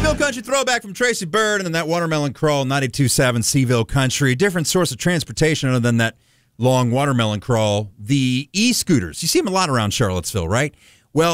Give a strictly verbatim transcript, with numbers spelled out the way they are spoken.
Seville Country throwback from Tracy Bird, and then that Watermelon Crawl, ninety-two point seven Seville Country. Different source of transportation other than that long watermelon crawl. The e-scooters. You see them a lot around Charlottesville, right?